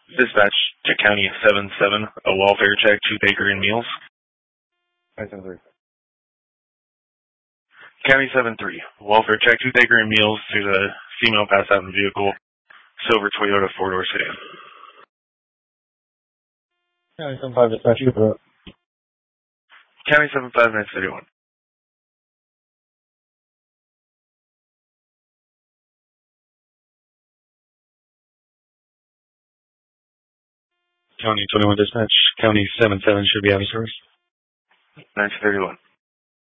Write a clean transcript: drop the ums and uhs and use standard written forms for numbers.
Dispatch to County 7-7, a welfare check to Baker and Meals. County 7-3. County 7-3, welfare check to Baker and Meals to the female pass out in vehicle, silver Toyota 4-door sedan. County 7-5, dispatch you for County 7-5, 931. County 21 dispatch. County 7-7 should be out of service. 931.